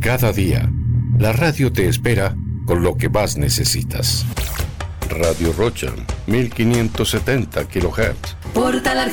Cada día, la radio te espera con lo que más necesitas. Radio Rocha, 1570 kHz. Portal